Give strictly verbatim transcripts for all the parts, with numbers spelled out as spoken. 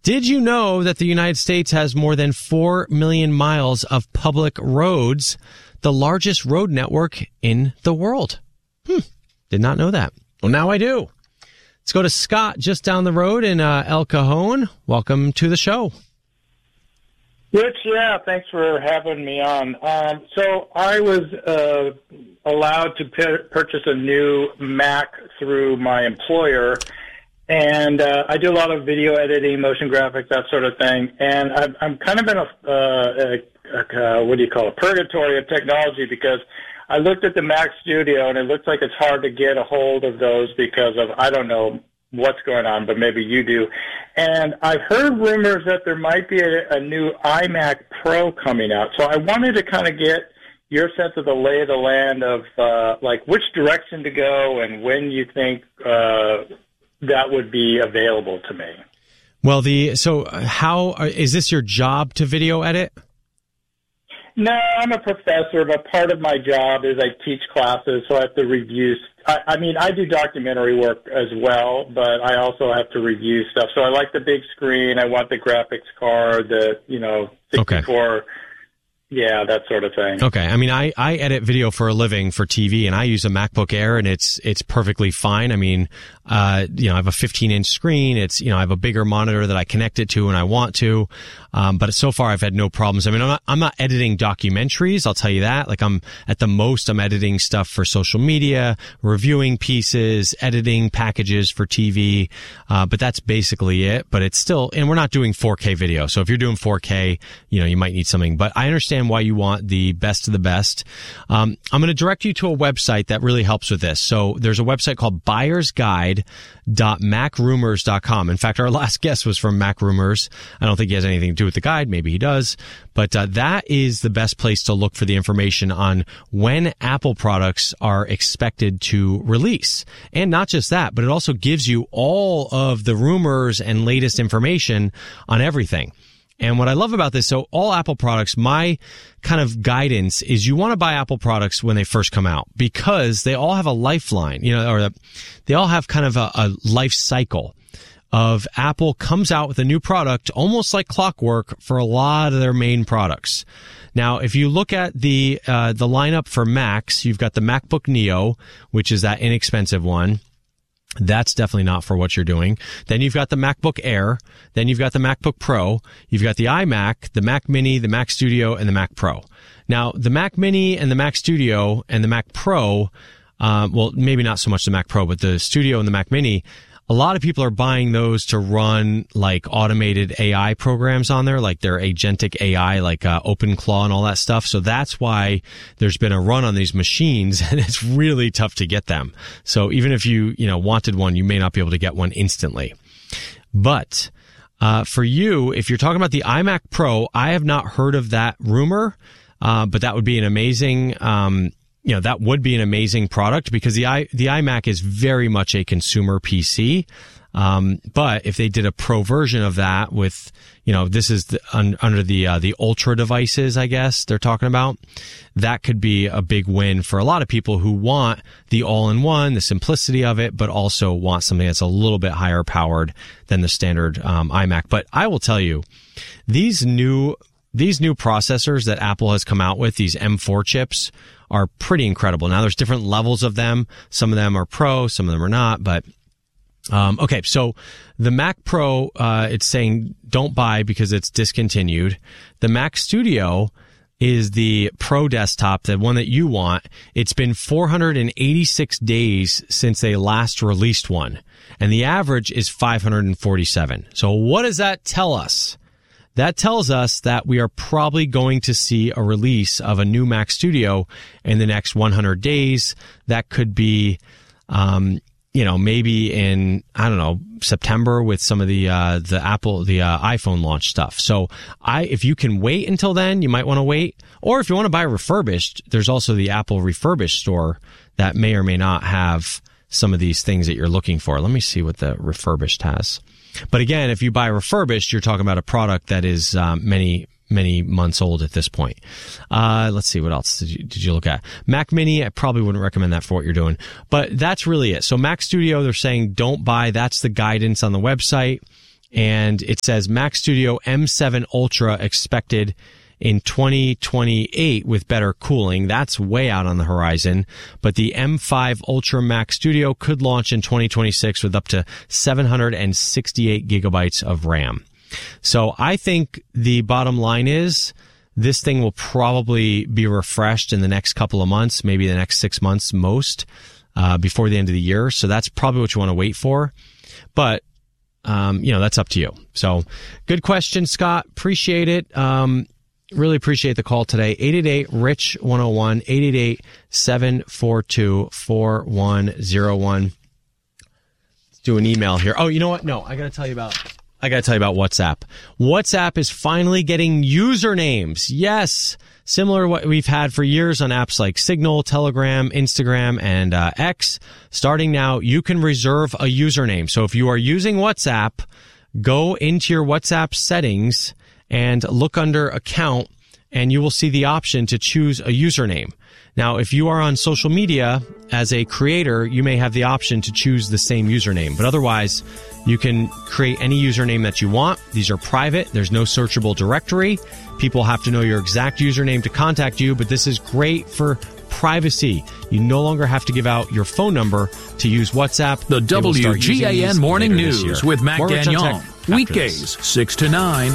Did you know that the United States has more than four million miles of public roads, the largest road network in the world? Hmm. Did not know that. Well, now I do. Let's go to Scott just down the road in uh, El Cajon. Welcome to the show. Rich, yeah, thanks for having me on. Um, so I was uh, allowed to p- purchase a new Mac through my employer, and uh, I do a lot of video editing, motion graphics, that sort of thing. And I'm, I'm kind of in a, uh, a, a, what do you call it, purgatory of technology, because I looked at the Mac Studio, and it looks like it's hard to get a hold of those because of, I don't know what's going on, but maybe you do. And I've heard rumors that there might be a, a new iMac Pro coming out. So I wanted to kind of get your sense of the lay of the land of, uh, like, which direction to go and when you think uh, that would be available to me. Well, the so how is this your job to video edit? No, I'm a professor, but part of my job is I teach classes, so I have to review. I, I mean, I do documentary work as well, but I also have to review stuff. So I like the big screen. I want the graphics card, the, you know, sixty-four. Okay. Yeah, that sort of thing. Okay. I mean, I, I edit video for a living for T V, and I use a MacBook Air, and it's it's perfectly fine. I mean, uh, you know, I have a fifteen-inch screen. It's, you know, I have a bigger monitor that I connect it to when I want to. Um, but so far, I've had no problems. I mean, I'm not, I'm not editing documentaries, I'll tell you that. Like, I'm, at the most, I'm editing stuff for social media, reviewing pieces, editing packages for T V. Uh, but that's basically it. But it's still, and we're not doing four K video. So if you're doing four K, you know, you might need something. But I understand why you want the best of the best. Um, I'm going to direct you to a website that really helps with this. So there's a website called buyers guide dot mac rumors dot com. In fact, our last guest was from Mac Rumors. I don't think he has anything to do with the guide. Maybe he does. But uh, that is the best place to look for the information on when Apple products are expected to release. And not just that, but it also gives you all of the rumors and latest information on everything. And what I love about this, so all Apple products, my kind of guidance is you want to buy Apple products when they first come out, because they all have a lifeline, you know, or they all have kind of a, a life cycle of Apple comes out with a new product almost like clockwork for a lot of their main products. Now, if you look at the uh, the lineup for Macs, you've got the MacBook Neo, which is that inexpensive one. That's definitely not for what you're doing. Then you've got the MacBook Air. Then you've got the MacBook Pro. You've got the iMac, the Mac Mini, the Mac Studio, and the Mac Pro. Now, the Mac Mini and the Mac Studio and the Mac Pro, uh, well, maybe not so much the Mac Pro, but the Studio and the Mac Mini, a lot of people are buying those to run like automated A I programs on there, like their agentic A I, like uh, OpenClaw and all that stuff. So that's why there's been a run on these machines, and it's really tough to get them. So even if you, you know, wanted one, you may not be able to get one instantly. But uh, for you, if you're talking about the iMac Pro, I have not heard of that rumor, uh, but that would be an amazing um You know, that would be an amazing product, because the i the iMac is very much a consumer P C. Um, but if they did a pro version of that with, you know, this is the, un, under the uh, the Ultra devices, I guess they're talking about, that could be a big win for a lot of people who want the all-in-one, the simplicity of it, but also want something that's a little bit higher powered than the standard um, iMac. But I will tell you, these new these new processors that Apple has come out with, these M four chips, are pretty incredible. Now, there's different levels of them. Some of them are pro, some of them are not, but um, okay, so the Mac Pro, uh, it's saying don't buy because it's discontinued. The Mac Studio is the Pro desktop, the one that you want. It's been four hundred eighty-six days since they last released one, and the average is five hundred forty-seven. So what does that tell us? That tells us that we are probably going to see a release of a new Mac Studio in the next one hundred days. That could be, um, you know, maybe in, I don't know, September with some of the, uh, the Apple, the, uh, iPhone launch stuff. So I, if you can wait until then, you might want to wait. Or if you want to buy refurbished, there's also the Apple refurbished store that may or may not have some of these things that you're looking for. Let me see what the refurbished has. But again, if you buy refurbished, you're talking about a product that is um, many, many months old at this point. Uh, let's see, what else did you, did you look at? Mac Mini, I probably wouldn't recommend that for what you're doing. But that's really it. So Mac Studio, they're saying don't buy. That's the guidance on the website. and it says Mac Studio M seven Ultra expected in twenty twenty-eight with better cooling. That's way out on the horizon. But the M five Ultra Mac Studio could launch in twenty twenty-six with up to seven hundred sixty-eight gigabytes of RAM. So I think the bottom line is this thing will probably be refreshed in the next couple of months, maybe the next six months most, uh, before the end of the year. So that's probably what you want to wait for. But, um, you know, that's up to you. So good question, Scott. Appreciate it. Um, really appreciate the call today. eight eight eight, R I C H, one oh one, eight eight eight, seven four two, four one oh one. Let's do an email here. Oh, you know what? No, I got to tell you about... I got to tell you about WhatsApp. WhatsApp is finally getting usernames. Yes, similar to what we've had for years on apps like Signal, Telegram, Instagram, and uh, X. Starting now, you can reserve a username. So if you are using WhatsApp, go into your WhatsApp settings and look under Account, and you will see the option to choose a username. Now, if you are on social media as a creator, you may have the option to choose the same username. But otherwise, you can create any username that you want. These are private. There's no searchable directory. People have to know your exact username to contact you, but this is great for privacy. You no longer have to give out your phone number to use WhatsApp. The W G A N Morning News with Mac Gagnon. Weekdays, six to nine.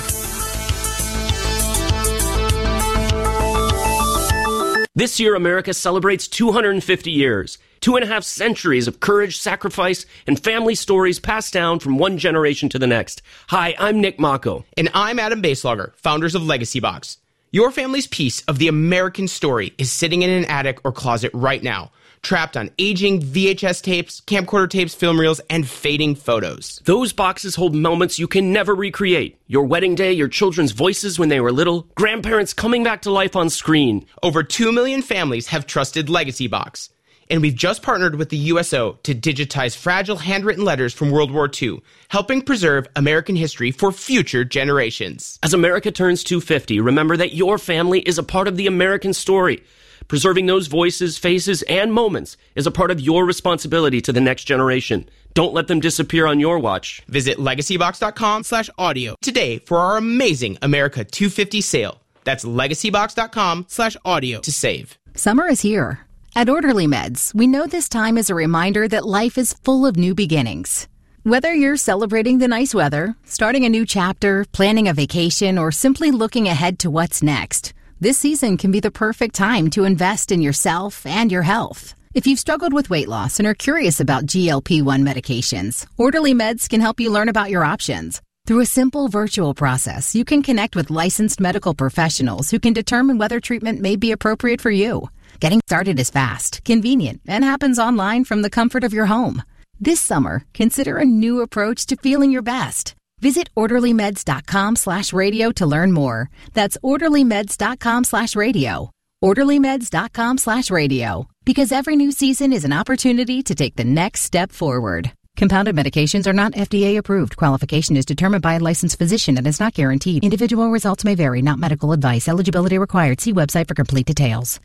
This year, America celebrates two hundred fifty years, two and a half centuries of courage, sacrifice, and family stories passed down from one generation to the next. Hi, I'm Nick Mako. And I'm Adam Baselogger, founders of Legacy Box. Your family's piece of the American story is sitting in an attic or closet right now, trapped on aging V H S tapes, camcorder tapes, film reels, and fading photos. Those boxes hold moments you can never recreate. Your wedding day, your children's voices when they were little, grandparents coming back to life on screen. Over two million families have trusted Legacy Box. And we've just partnered with the U S O to digitize fragile handwritten letters from World War Two, helping preserve American history for future generations. As America turns two hundred fifty, remember that your family is a part of the American story. Preserving those voices, faces, and moments is a part of your responsibility to the next generation. Don't let them disappear on your watch. Visit legacybox.com slash audio today for our amazing America two fifty sale. That's legacybox.com slash audio to save. Summer is here. At Orderly Meds, we know this time is a reminder that life is full of new beginnings. Whether you're celebrating the nice weather, starting a new chapter, planning a vacation, or simply looking ahead to what's next, this season can be the perfect time to invest in yourself and your health. If you've struggled with weight loss and are curious about G L P one medications, Orderly Meds can help you learn about your options. Through a simple virtual process, you can connect with licensed medical professionals who can determine whether treatment may be appropriate for you. Getting started is fast, convenient, and happens online from the comfort of your home. This summer, consider a new approach to feeling your best. Visit orderlymeds.com slash radio to learn more. That's orderlymeds.com slash radio. orderlymeds.com slash radio. Because every new season is an opportunity to take the next step forward. Compounded medications are not F D A approved. Qualification is determined by a licensed physician and is not guaranteed. Individual results may vary, not medical advice. Eligibility required. See website for complete details.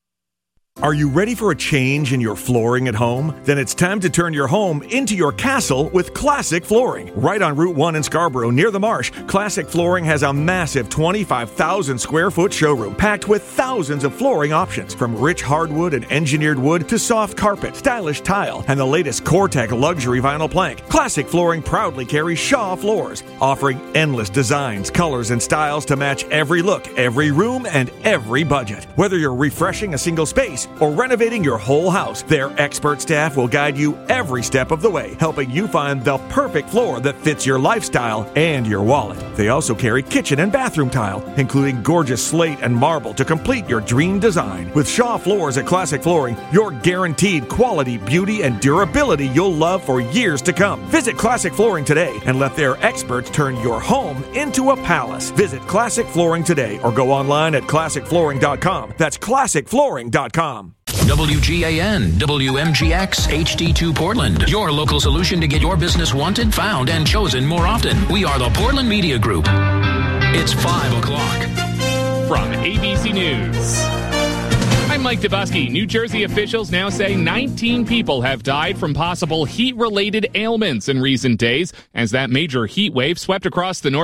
Are you ready for a change in your flooring at home? Then it's time to turn your home into your castle with Classic Flooring. Right on Route one in Scarborough, near the Marsh, Classic Flooring has a massive twenty-five thousand square foot showroom packed with thousands of flooring options, from rich hardwood and engineered wood to soft carpet, stylish tile, and the latest Core-Tech luxury vinyl plank. Classic Flooring proudly carries Shaw floors, offering endless designs, colors, and styles to match every look, every room, and every budget. Whether you're refreshing a single space or renovating your whole house, their expert staff will guide you every step of the way, helping you find the perfect floor that fits your lifestyle and your wallet. They also carry kitchen and bathroom tile, including gorgeous slate and marble to complete your dream design. With Shaw Floors at Classic Flooring, you're guaranteed quality, beauty, and durability you'll love for years to come. Visit Classic Flooring today and let their experts turn your home into a palace. Visit Classic Flooring today or go online at classic flooring dot com. That's classic flooring dot com. W G A N, W M G X, H D two Portland. Your local solution to get your business wanted, found, and chosen more often. We are the Portland Media Group. It's five o'clock. From A B C News, I'm Mike Dubusky. New Jersey officials now say nineteen people have died from possible heat-related ailments in recent days as that major heat wave swept across the north.